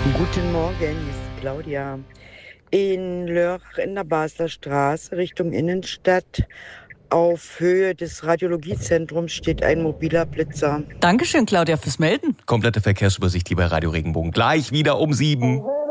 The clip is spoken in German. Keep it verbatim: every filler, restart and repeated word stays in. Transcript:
Guten Morgen, hier ist Claudia. In Lörrach in der Basler Straße Richtung Innenstadt auf Höhe des Radiologiezentrums steht ein mobiler Blitzer. Dankeschön, Claudia, fürs Melden. Komplette Verkehrsübersicht hier bei Radio Regenbogen. Gleich wieder um sieben.